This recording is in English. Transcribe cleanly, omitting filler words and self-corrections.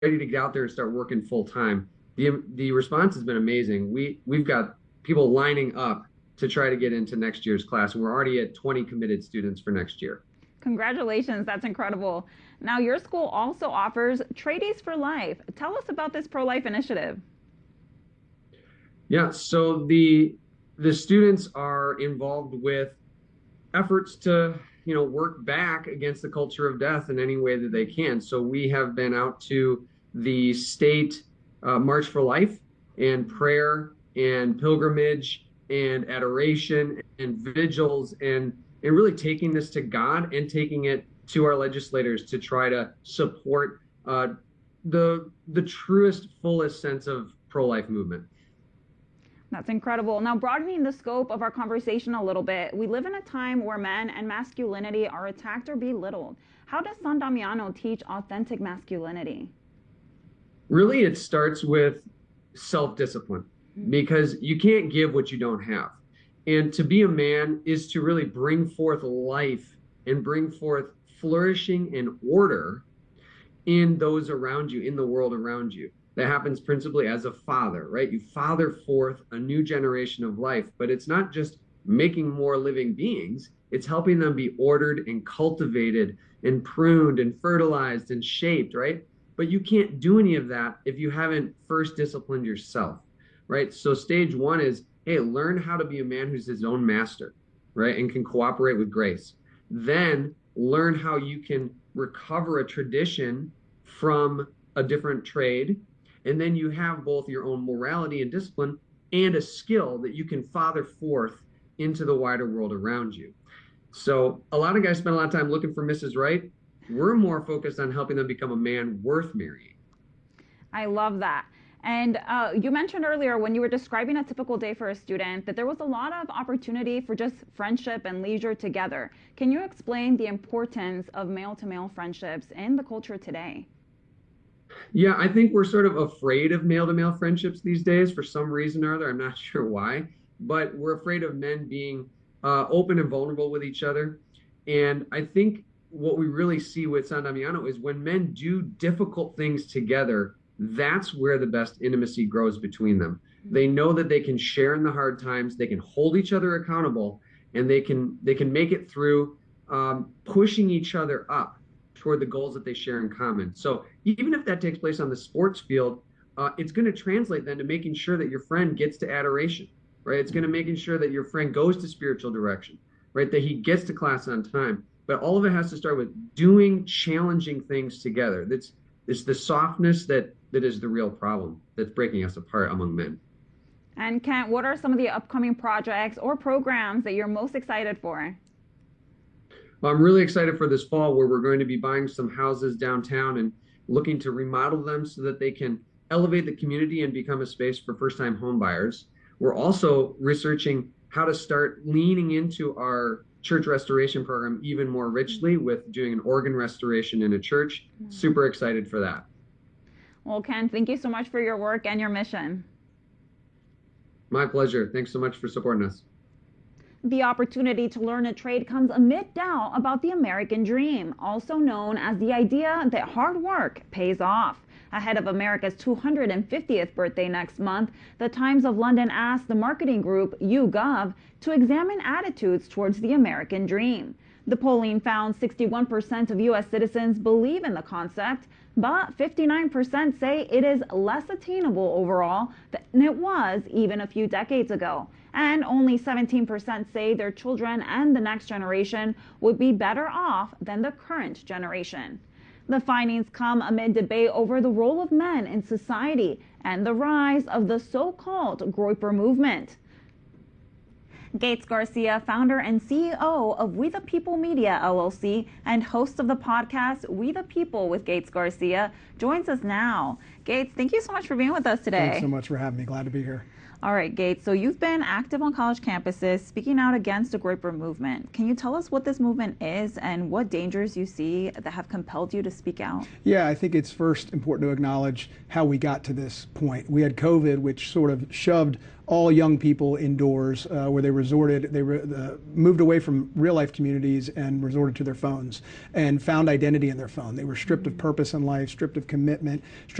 ready to get out there and start working full time. The response has been amazing. We've got people lining up to try to get into next year's class, and we're already at 20 committed students for next year. Congratulations, that's incredible. Now, your school also offers Tradies for Life. Tell us about this pro life initiative. Yeah, so the students are involved with efforts to, work back against the culture of death in any way that they can. So we have been out to the state March for Life and prayer and pilgrimage and adoration and vigils and really taking this to God and taking it to our legislators to try to support the truest, fullest sense of pro-life movement. That's incredible. Now, broadening the scope of our conversation a little bit, we live in a time where men and masculinity are attacked or belittled. How does San Damiano teach authentic masculinity? Really, it starts with self-discipline because you can't give what you don't have. And to be a man is to really bring forth life and bring forth flourishing and order in those around you, in the world around you. That happens principally as a father, right? You father forth a new generation of life, but it's not just making more living beings, it's helping them be ordered and cultivated and pruned and fertilized and shaped, right? But you can't do any of that if you haven't first disciplined yourself, right? So stage one is, hey, learn how to be a man who's his own master, right? And can cooperate with grace. Then learn how you can recover a tradition from a different trade. And then you have both your own morality and discipline and a skill that you can father forth into the wider world around you. So a lot of guys spend a lot of time looking for Mrs. Right. We're more focused on helping them become a man worth marrying. I love that. And you mentioned earlier when you were describing a typical day for a student that there was a lot of opportunity for just friendship and leisure together. Can you explain the importance of male-to-male friendships in the culture today? Yeah, I think we're sort of afraid of male-to-male friendships these days for some reason or other. I'm not sure why, but we're afraid of men being open and vulnerable with each other. And I think what we really see with San Damiano is when men do difficult things together, that's where the best intimacy grows between them. They know that they can share in the hard times, they can hold each other accountable, and they can make it through pushing each other up toward the goals that they share in common. So even if that takes place on the sports field, it's going to translate then to making sure that your friend gets to adoration, right? It's going to making sure that your friend goes to spiritual direction, right? That he gets to class on time. But all of it has to start with doing challenging things together. It's the softness that is the real problem that's breaking us apart among men. And Kent, what are some of the upcoming projects or programs that you're most excited for? Well, I'm really excited for this fall where we're going to be buying some houses downtown and looking to remodel them so that they can elevate the community and become a space for first-time home buyers. We're also researching how to start leaning into our church restoration program even more richly with doing an organ restoration in a church. Super excited for that. Well, Ken, thank you so much for your work and your mission. My pleasure. Thanks so much for supporting us. The opportunity to learn a trade comes amid doubt about the American dream, also known as the idea that hard work pays off. Ahead of America's 250th birthday next month, the Times of London asked the marketing group YouGov to examine attitudes towards the American dream. The polling found 61% of U.S. citizens believe in the concept, but 59% say it is less attainable overall than it was even a few decades ago. And only 17% say their children and the next generation would be better off than the current generation. The findings come amid debate over the role of men in society and the rise of the so-called Groyper movement. Gates Garcia, founder and CEO of We the People Media LLC and host of the podcast We the People with Gates Garcia, joins us now. Gates, thank you so much for being with us today. Thanks so much for having me. Glad to be here. All right, Gates. So you've been active on college campuses, speaking out against the Groyper movement. Can you tell us what this movement is and what dangers you see that have compelled you to speak out? Yeah, I think it's first important to acknowledge how we got to this point. We had COVID, which sort of shoved all young people indoors, where they moved away from real life communities and resorted to their phones and found identity in their phone. They were stripped of purpose in life, stripped of commitment,